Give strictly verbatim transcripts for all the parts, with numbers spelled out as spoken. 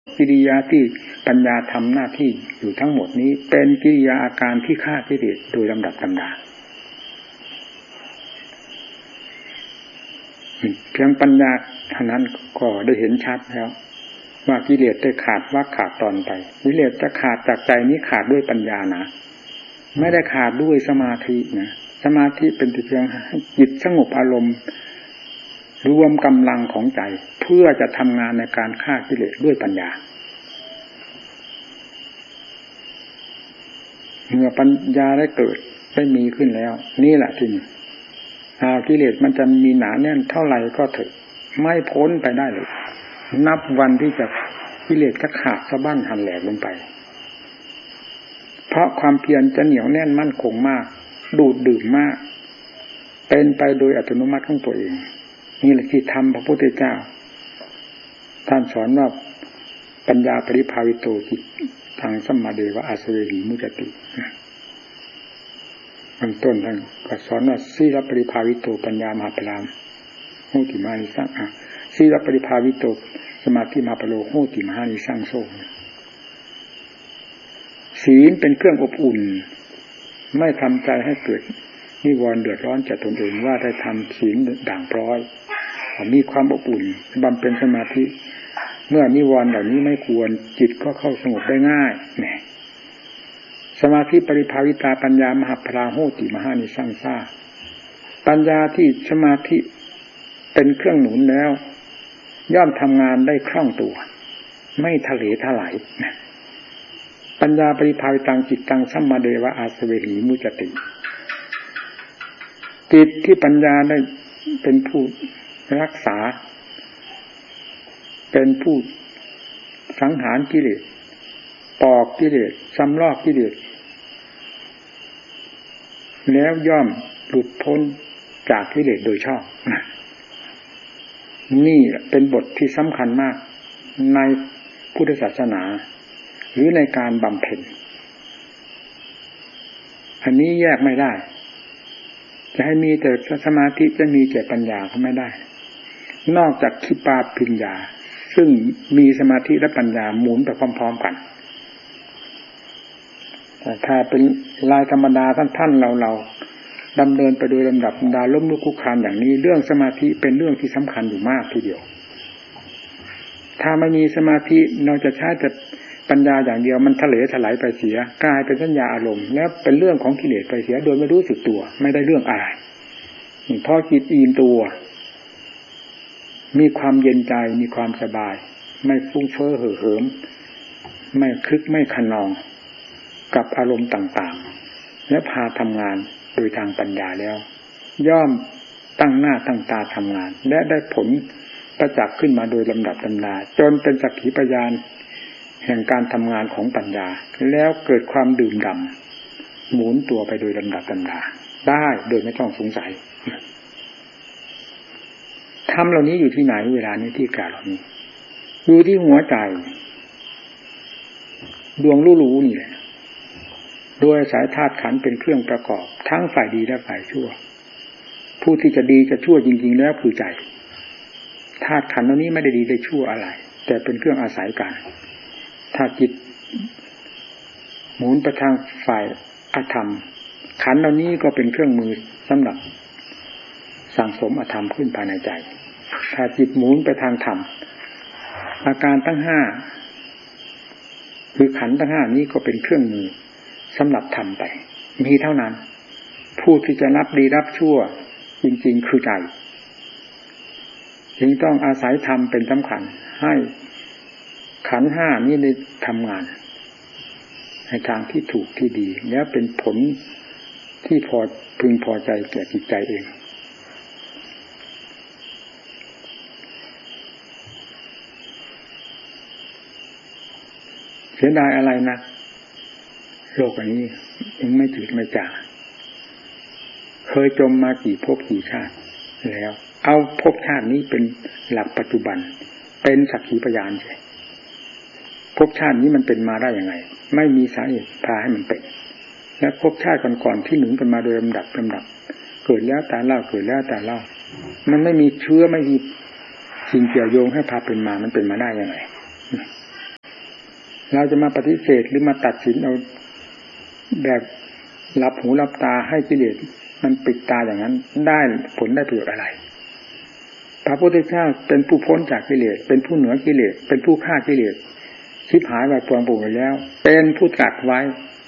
กิริยาที่ปัญญาทำหน้าที่อยู่ทั้งหมดนี้เป็นกิริยาอาการที่ฆ่ากิเลสโดยลำดับลำดาเพียงปัญญาเท่านั้นก็ได้เห็นชัดแล้วว่ากิเลสได้ขาดว่าขาดตอนไปกิเลสจะขาดจากใจนี้ขาดด้วยปัญญานะไม่ได้ขาดด้วยสมาธินะสมาธิเป็นเพียงให้จิตสงบอารมณ์รวมกำลังของใจเพื่อจะทำงานในการฆ่ากิเลสด้วยปัญญาเมื่อปัญญาได้เกิดได้มีขึ้นแล้วนี่แหละที่นี่กิเลสมันจะมีหนาแน่นเท่าไหร่ก็เถอะไม่พ้นไปได้เลยนับวันที่จะกิเลสจะขาดสะบั้นหันแหลกลงไปเพราะความเพียรจะเหนียวแน่นมั่นคงมากดูดดื่มมากเป็นไปโดยอัตโนมัติของตัวเองนี่แหละที่ทำพระพุทธเจ้าท่านสอนว่าปัญญาปริภาวิโตจิตทางสัมมาเดวะอาสเวหิมุจติเบื้องต้นท่านก็สอนว่าสีลปริภาวิโตปัญญามหาพลามโหติมานิสังอ่ะสีลปริภาวิโตสมาธิมหาพโลโหติมหานิสังโสศีลเป็นเครื่องอบอุ่นไม่ทำใจให้เกิดนิวรณ์เดือดร้อนจากตนเองว่าได้ทำศีลด่างพร้อยมีความอบอุ่นบำเพ็ญสมาธิเมื่อนิวรณ์เหล่านี้ไม่ควรจิตก็เข้าสงบได้ง่ายเนี่ยสมาธิปริภาวิตาปัญญามหาพราโหติมหานิสังสาปัญญาที่สมาธิเป็นเครื่องหนุนแล้วย่อมทำงานได้คล่องตัวไม่ทะเลทลายนะปัญญาปริภาวิตังจิตตังสัมมาเดวะอาสเวหิมุจติจิตที่ปัญญาได้เป็นผู้รักษาเป็นผู้สังหารกิเลสปอกกิเลสซ้ำลอกกิเลสแล้วย่อมหลุดพ้นจากกิเลสโดยชอบนี่เป็นบทที่สำคัญมากในพุทธศาสนาหรือในการบำเพ็ญอันนี้แยกไม่ได้จะให้มีแต่สมาธิจะมีแต่ปัญญาก็ไม่ได้นอกจากคิปาปิญญาซึ่งมีสมาธิและปัญญาหมุนไปพร้อมๆกันแต่ถ้าเป็นลายธรรมดาท่านๆเราๆดำเนินไปโดยลำดับดาล้มลุกคลุกคลานอย่างนี้เรื่องสมาธิเป็นเรื่องที่สำคัญอยู่มากทีเดียวถ้าไม่มีสมาธิเราจะใช้แต่ปัญญาอย่างเดียวมันทะเลถลายไปเสียกลายเป็นสัญญาอารมณ์แล้วเป็นเรื่องของกิเลสไปเสียโดยไม่รู้สึกตัวไม่ได้เรื่องอะไรพอจิตอิ่มตัวมีความเย็นใจมีความสบายไม่ฟุ้งเฟ้อเห่อเหิมไม่คึกไม่ขนองกับอารมณ์ต่างๆและพาทำงานโดยทางปัญญาแล้วย่อมตั้งหน้าตั้งตาทำงานและได้ผลประจักษ์ขึ้นมาโดยลำดับลำดาจนเป็นสักขีพยานแห่งการทำงานของปัญญาแล้วเกิดความดื่มด่ำหมุนตัวไปโดยลำดับลำดาได้โดยไม่ต้องสงสัยธรรมเหล่านี้อยู่ที่ไหนเวลานี้ที่กล่าวเหล่านี้อยู่ที่หัวใจดวงรู้ๆนี่แหละโดยสายธาตุขันธ์เป็นเครื่องประกอบทั้งฝ่ายดีและฝ่ายชั่วผู้ที่จะดีจะชั่วจริงๆแล้วคือใจธาตุขันธ์เหล่านี้ไม่ได้ดีได้ชั่วอะไรแต่เป็นเครื่องอาศัยกันถ้าจิตหมุนไปทางฝ่ายอธรรมขันธ์เหล่านี้ก็เป็นเครื่องมือสำหรับสั่งสมอธรรมขึ้นภายในใจถ้าจิตหมุนไปทางธรรมอาการทั้งห้าคือขันธ์ทั้งห้านี้ก็เป็นเครื่องมือสำหรับทำไปมีเท่านั้นผู้ที่จะรับดีรับชั่วจริงๆคือใจจึงต้องอาศัยธรรมเป็นสำคัญให้ขันธ์ห้านี้ได้ทำงานในทางที่ถูกที่ดีแล้วเป็นผลที่พอพึงพอใจแก่จิตใจเองเสียดายอะไรนะโลกอันนี้ยังไม่จืดไม่จางเคยจมมากี่ภพกี่ชาติแล้วเอาภพชาตินี้เป็นหลักปัจจุบันเป็นสักขีพยานใช่ภพชาตินี้มันเป็นมาได้ยังไงไม่มีสาเหตุพาให้มันเป็นและภพชาติก่อนๆที่หนุนกันมาโดยลำดับลำดับเกิดแล้วแต่เล่าเกิดแล้วแต่เล่ามันไม่มีเชื้อไม่มีสิ่งเกี่ยวโยงให้พาเป็นมามันเป็นมาได้ยังไงเราจะมาปฏิเสธหรือมาตัดสินเอาแบบหลับหูหลับตาให้กิเลสมันปิดตาอย่างนั้นได้ผลได้ประโยชน์อะไรพระพุทธเจ้าเป็นผู้พ้นจากกิเลสเป็นผู้เหนือกิเลสเป็นผู้ฆ่ากิเลสชิบหายไปตัวบุญไปแล้วเป็นผู้ตรัสไว้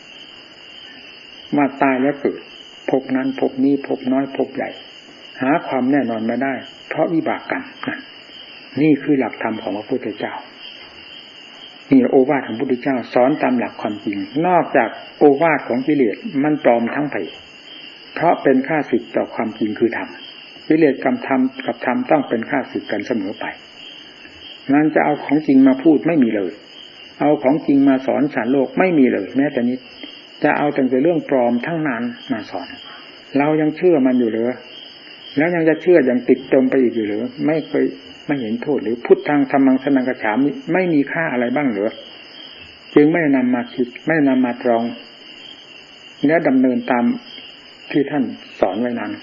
มาตายแล้วเกิดภพนั้นภพนี้ภพน้อยภพใหญ่หาความแน่นอนไม่ได้เพราะวิบากกรรมนี่คือหลักธรรมของพระพุทธเจ้านี่โอวาทของพระพุทธเจ้าสอนตามหลักความจริงนอกจากโอวาทของกิเลสมันปลอมทั้งไปเพราะเป็นข้าศึกต่อความจริงคือธรรมกิเลสกับธรรมกับธรรมต้องเป็นข้าศึกกันเสมอไปนั้นจะเอาของจริงมาพูดไม่มีเลยเอาของจริงมาสอนสารโลกไม่มีเลยแม้แต่นิดจะเอาแต่เรื่องปลอมทั้งนั้นมาสอนเรายังเชื่อมันอยู่เหรอแล้วยังจะเชื่ออย่างติดจมไปอีกอยู่เหรอไม่เคยไม่เห็นโทษหรือพุทธังธัมมังสนังกัจฉามิไม่มีค่าอะไรบ้างเหรอจึงไม่นำมาคิดไม่นำมาตรองและดำเนินตามที่ท่านสอนไว้นั้น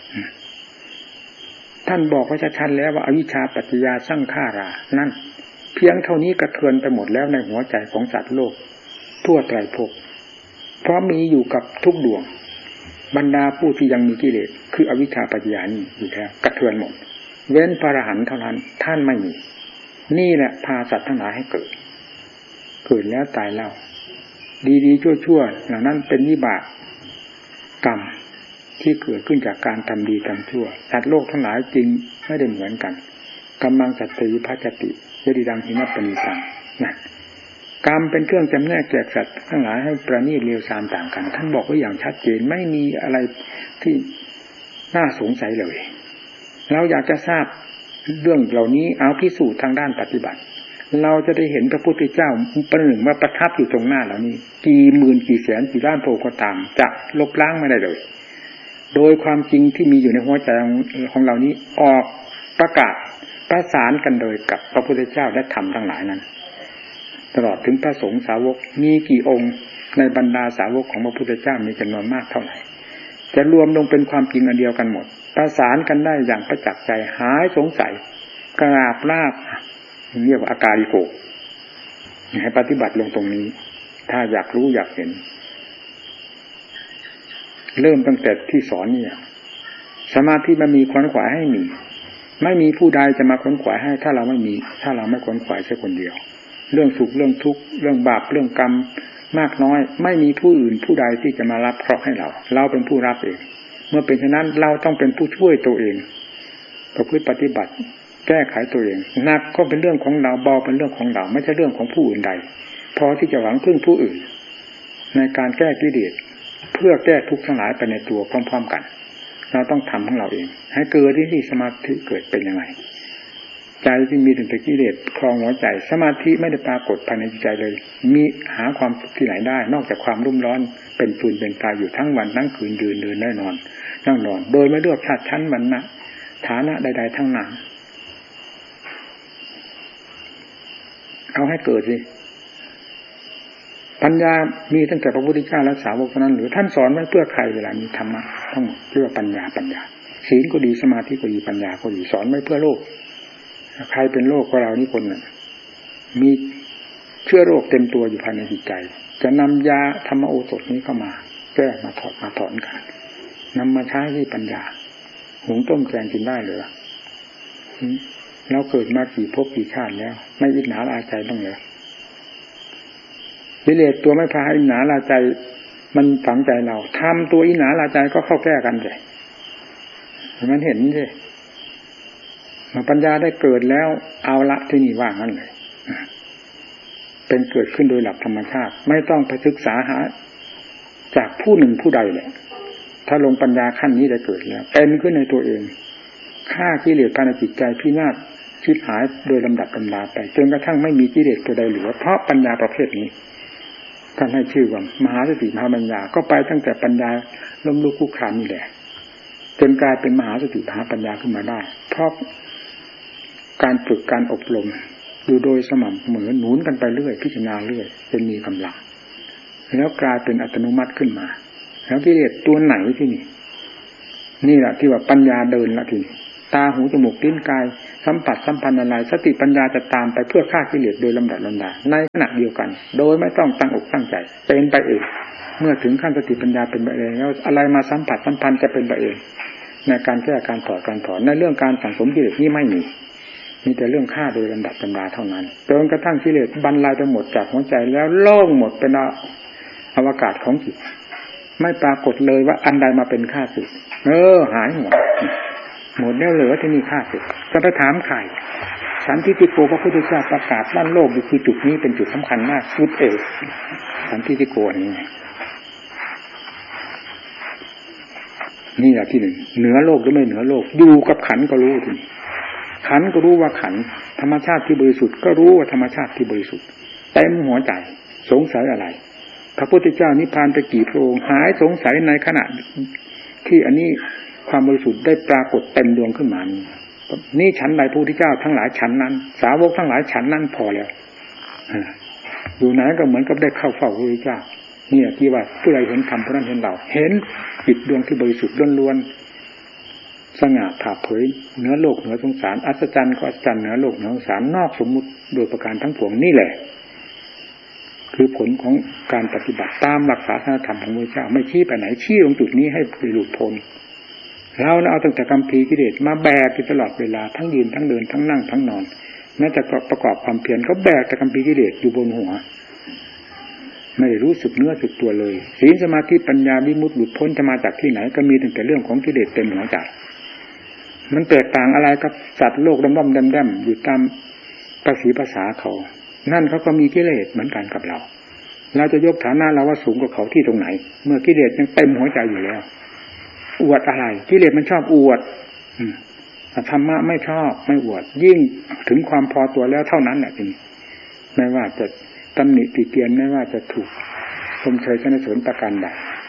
ท่านบอกไว้ชัดๆแล้วว่าอวิชชาปัจจยาสังขารานั่นเพียงเท่านี้กระเทือนไปหมดแล้วในหัวใจของสัตว์โลกทั่วไตรภพเพราะมีอยู่กับทุกดวงบรรดาผู้ที่ยังมีกิเลสคืออวิชชาปัจจยานี่อยู่แล้วกระเทือนหมดเว้นพระอรหันต์เท่านั้นท่านไม่มีนี่แหละพาสัตว์ทั้งหลายให้เกิดเกิดแล้วตายแล้วดีๆชั่วๆเหล่านั้นเป็นวิบากกรรมที่เกิดขึ้นจากการทำดีทำชั่วสัตว์โลกทั้งหลายจริงไม่ได้เหมือนกันกัมมังสัตติภัจจติยดิดังหิมัปปณิสังนะกรรมเป็นเครื่องจำแนกแจกสัตว์ทั้งหลายให้ประณีตเลวทรามต่างกันท่านบอกไว้อย่างชัดเจนไม่มีอะไรที่น่าสงสัยเลยเราอยากจะทราบเรื่องเหล่านี้เอาพิสูจน์ทางด้านปฏิบัติเราจะได้เห็นพระพุทธเจ้าประหนึ่งมาประทับอยู่ตรงหน้าเหล่านี้กี่หมื่นกี่แสนกี่ล้านโพก็ตามจะลบล้างไม่ได้เลยโดยความจริงที่มีอยู่ในหัวใจของเรานี้ออกประกาศประสานกันโดยกับพระพุทธเจ้าและธรรมทั้งหลายนั้นตลอดถึงพระสงฆ์สาวกมีกี่องค์ในบรรดาสาวกของพระพุทธเจ้ามีจำนวนมากเท่าไหร่จะรวมลงเป็นความจริงอันเดียวกันหมดประสานกันได้อย่างประจักษ์ใจหายสงสัยกราบลาบเรียกว่าอาการิโกให้ปฏิบัติลงตรงนี้ถ้าอยากรู้อยากเห็นเริ่มตั้งแต่ที่สอนนี่สมาธิมันมีขวนขวายให้มีไม่มีผู้ใดจะมาขวนขวายให้ถ้าเราไม่มีถ้าเราไม่ขวนขวายแค่คนเดียวเรื่องสุขเรื่องทุกข์เรื่องบาปเรื่องกรรมมากน้อยไม่มีผู้อื่นผู้ใดที่จะมารับเคราะห์ให้เราเราเป็นผู้รับเองเมื่อเป็นเช่นนั้นเราต้องเป็นผู้ช่วยตัวเองประพฤติปฏิบัติแก้ไขตัวเองหนักก็เป็นเรื่องของเราเบาเป็นเรื่องของเราไม่ใช่เรื่องของผู้อื่นใดพอที่จะหวังพึ่งผู้อื่นในการแก้กิเลสเพื่อแก้ทุกข์ทั้งหลายไปในตัวพร้อมๆกันเราต้องทำของเราเองให้เกิดที่ที่สมาธิเกิดเป็นยังไงใจที่มีแต่กิเลสครองหัวใจสมาธิไม่ได้ปรากฏภายในใจเลยมีหาความสุขที่ไหนได้นอกจากความรุ่มร้อนเป็นฟืนเป็นไฟอยู่ทั้งวันทั้งคืนยืนเดินแน่นอนนั่งนอนโดยไม่เลือกชาติชั้นวรรณะฐานะใดๆทั้งนั้นเอาให้เกิดสิปัญญามีตั้งแต่พระพุทธเจ้าและสาวกเท่านั้นหรือท่านสอนไว้เพื่อใครเวลามีธรรมะทั้งหมดเพื่อปัญญาปัญญาศีลก็ดีสมาธิก็ดีปัญญาก็ดีสอนไว้เพื่อโลกใครเป็นโรคก็เรานี่คนน่ะมีเชื้อโรคเต็มตัวอยู่ภายในจิตใจจะนำยาธรรมโอสถนี้เข้ามาแก้มาถอดมาถอนกันนำมาใช้ที่ปัญญาหุงต้มแกงกินได้เหรอเราเกิดมากี่ภพกี่ชาติแล้วไม่อิจฉาอาใจบ้างเหรอกิเลสตัวไม่พาอิจฉาอาใจมันฝังใจเราทำตัวอิจฉาอาใจก็เข้าแก้กันเลยมันเห็นสิปัญญาได้เกิดแล้วเอาละที่นี่ว่างั้นเลยเป็นเกิดขึ้นโดยหลักธรรมชาติไม่ต้องไปศึกษาหาจากผู้หนึ่งผู้ใดเลยถ้าลงปัญญาขั้นนี้ได้เกิดแล้วเป็นขึ้นในตัวเองฆ่ากิเลสภายในจิตใจพินาศชิบหายโดยลำดับลำดาไปจนกระทั่งไม่มีกิเลสตัวใดเหลือเพราะปัญญาประเภทนี้ท่านให้ชื่อว่ามหาสติมหาปัญญาก็ไปตั้งแต่ปัญญาล้มลุกคลุกคลานนี่แหละจนกลายเป็นมหาสติมหาปัญญาขึ้นมาได้เพราะการฝึกการอบรมอยู่โดยสม่ำเสมอหนุนกันไปเรื่อยพิจารณาเรื่อยจนมีกำลังแล้วกลายเป็นอัตโนมัติขึ้นมาแล้วกิเลสตัวไหนที่นี่นี่แหละที่ว่าปัญญาเดินละทีนี้ตาหูจมูกลิ้นกายสัมผัสสัมพันธ์อะไรสติปัญญาจะตามไปเพื่อฆ่ากิเลสโดยลำดับลำดาในขณะเดียวกันโดยไม่ต้องตั้งอกตั้งใจเป็นไปเองเมื่อถึงขั้นสติปัญญาเป็นไปเองแล้วอะไรมาสัมผัสสัมพันธ์จะเป็นไปเองในการแก้การถอดการถอนในเรื่องการสั่งสมกิเลสนี่ไม่มีมีแต่เรื่องฆ่าโดยลำดับลำดาเท่านั้นจนกระทั่งกิเลสบรรลัยไปหมดจากหัวใจแล้วโล่งหมดเป็นอวกาศของจิตไม่ปรากฏเลยว่าอันใดมาเป็นข้าศึกเออหายหมดหมดแล้วเหลือที่นี่ข้าศึกจะไปถามใครสันทิฏฐิโกพระพุทธเจ้าประกาศด้านโลกอยู่คือจุดนี้เป็นจุดสำคัญมากจุดเอกสันทิฏฐิโกนี้นี่แหละที่หนึ่งเหนือโลกหรือไม่เหนือโลกอยู่กับขันก็รู้ทีนี้ขันก็รู้ว่าขันธรรมชาติที่บริสุทธิ์ก็รู้ว่าธรรมชาติที่บริสุทธิ์เต็มหัวใจสงสัยอะไรพระพุทธเจ้านิพพานไปกี่พระองค์หายสงสัยในขณะที่อันนี้ความบริสุทธิ์ได้ปรากฏเต็มดวงขึ้นมานี้นี่ฉันใดพระพุทธเจ้าทั้งหลายฉันนั้นสาวกทั้งหลายฉันนั้นพอแล้วอยู่ไหนก็เหมือนกับได้เข้าเฝ้าพระพุทธเจ้าเนี่ยที่ว่าผู้ใดเห็นธรรมผู้นั้นเห็นเราเห็นจิตดวงที่บริสุทธิ์ล้วนๆสง่าผ่าเผยเหนือโลกเหนือสงสารอัศจรรย์ก็อัศจรรย์เหนือโลกเหนือสงสารนอกสมมุติโดยประการทั้งปวงนี่แหละคือผลของการปฏิบัติตามหลักศาสนธรรมของพระเจ้าไม่ชี้ไปไหนชี้ตรงจุดนี้ให้หลุดพ้นเราเอาตั้งแต่กัมพีกิเลสมาแบกอยู่ตลอดเวลาทั้งยืนทั้งเดินทั้งนั่งทั้งนอนแม้แต่ประกอบความเพียรเขาแบกแต่กัมพีกิเลสอยู่บนหัวไม่ได้รู้สึกเนื้อสึกตัวเลยศีลสมาธิปัญญาวิมุตติหลุดพ้นจะมาจากที่ไหนก็มีแต่เรื่องของกิเลสเต็มหัวใจมันแตกต่างอะไรกับสัตว์โลกดำๆแดมๆอยู่ตามภาษีภาษาเขานั่นเขาก็มีกิเลสเหมือนกันกับเราเราจะยกฐานะเราว่าสูงกว่าเขาที่ตรงไหนเมื่อกิเลสยังเต็มหัวใจอยู่แล้วอวดอะไรกิเลสมันชอบอวดธรรมะไม่ชอบไม่อวดยิ่งถึงความพอตัวแล้วเท่านั้นแหละจริงไม่ว่าจะตำหนิติเตียนไม่ว่าจะถูกชมเชยสรรเสริญประการใด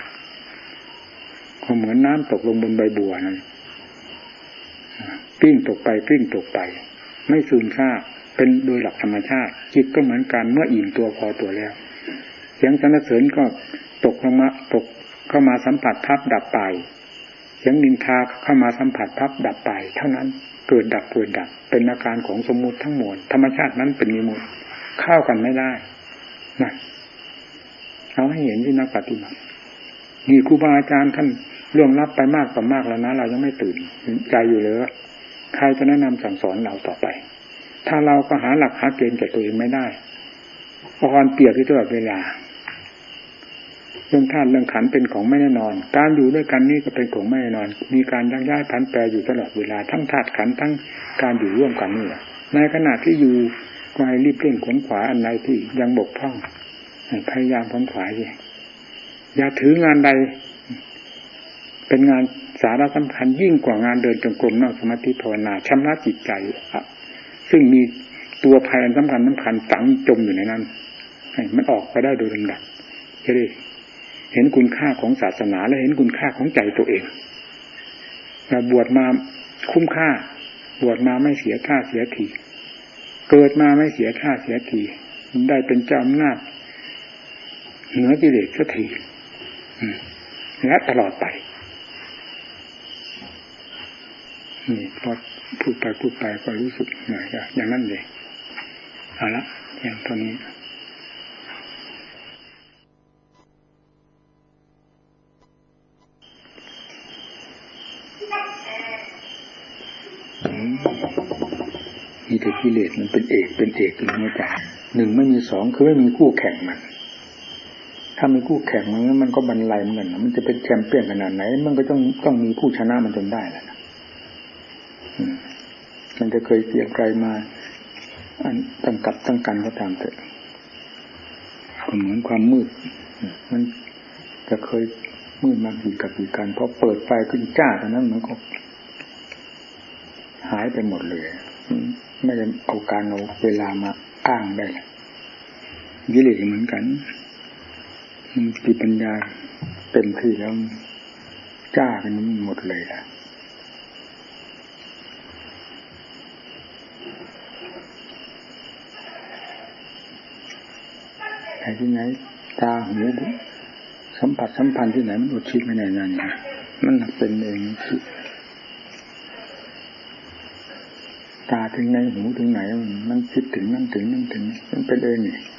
ก็เหมือนน้ำตกลงบนใบบัวนั่นกลิ้งตกไปกลิ้งตกไปไม่ซึมซาบเป็นโดยหลักธรรมชาติจิตก็เหมือนกันเมื่ออิ่มตัวพอตัวแล้วเสียงสรรเสริญก็ตกลงมาตกเข้ามาสัมผัสพับดับไปเสียงนินทาเข้ามาสัมผัสพับดับไปเท่านั้นเกิดดับเกิดดับเป็นอาการของสมมุติทั้งมวลธรรมชาตินั้นเป็นวิมุตติเข้ากันไม่ได้นะเอาให้เห็นที่นักปฏิบัตินี่ครูบาอาจารย์ท่านล่วงลับไปมากต่อมากแล้วนะเรายังไม่ตื่นใจอยู่เลยใครจะแนะนำสั่งสอนเราต่อไปถ้าเราก็หาหลักหาเกณฑ์แก่ตัวเองไม่ได้อ่อนเปียกอยู่ตลอดเวลาเรื่องธาตุเรื่องขันธ์เป็นของไม่แน่นอนการอยู่ด้วยกันนี่ก็เป็นของไม่แน่นอนมีการยักย้ายผันแปรอยู่ตลอดเวลาทั้งธาตุขันธ์ทั้งการอยู่ร่วมกันนี่แหละในขณะที่อยู่ก็ให้รีบเร่งขวนขวายอันใดที่ยังบกพร่องพยายามขวนขวายอย่าถืองานใดเป็นงานสาระสำคัญยิ่งกว่างานเดินจงกรมนั่งสมาธิภาวนาชำระจิตใจซึ่งมีตัวภัยอันสำคัญสำคัญฝังจมอยู่ในนั้นให้มันออกไปได้โดยลำดับจะได้เห็นคุณค่าของศาสนาและเห็นคุณค่าของใจตัวเองบวชมาคุ้มค่าบวชมาไม่เสียค่าเสียทีเกิดมาไม่เสียค่าเสียทีได้เป็นเจ้าอำนาจเหนือกิเลสสักทีและตลอดไปนี่พอพูดไปพูดไปก็รู้สึกเหนื่อยอย่างนั้นเลยเอาละอย่างเท่านี้มีแต่กิเลสมันเป็นเอกเป็นเอกอยู่ในใจหนึ่งไม่มีสองคือไม่มีคู่แข่งมันถ้ามีคู่แข่งมันมันก็บรรลัยเหมือนกันมันจะเป็นแชมเปี้ยนขนาดไหนมันก็ต้องต้องมีผู้ชนะมันจนได้แหละนะมันจะเคยเกี่ยงไกลมาอันตั้งกับตั้งกันก็ตามเถอะก็เหมือนความมืดมันจะเคยมืดมากี่กับกี่กันพอเปิดไฟขึ้นจ้าตอนนั้นมันก็หายไปหมดเลยไม่ได้เอาการเอาเวลามาอ้างได้กิเลสเหมือนกันจิตปัญญาเต็มที่แล้วจ้ากันนี้หมดเลยล่ะแต่ที่ไหนตาหูสัมผัสสัมพันธ์ที่ไหนมันอุทิศไม่ได้นั่นนะมันเป็นเองที่ตาถึงไหนหูถึงไหนมันคิดถึงนั่นถึงนั่นถึงมันเป็นเองนี่